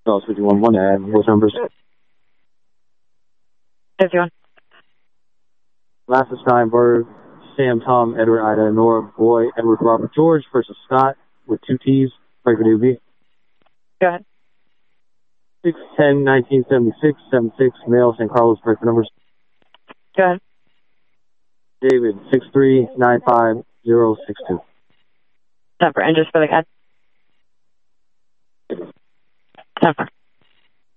Charles 51-1 and those numbers. 51. Last Steinberg, Sam, Tom, Edward, Ida, Nora, Boy, Edward, Robert, George versus Scott with 2 T's. Breaker DB. Go ahead. 6-10-1976, 76, male, St. Carlos, breaker numbers. Go ahead. David, 6395062. Number, and just for the guide. Number.